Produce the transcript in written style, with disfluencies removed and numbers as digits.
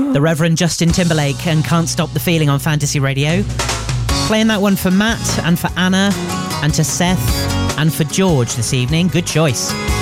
The Reverend Justin Timberlake and Can't Stop the Feeling on Fantasy Radio. Playing that one for Matt and for Anna and to Seth and for George this evening. Good choice.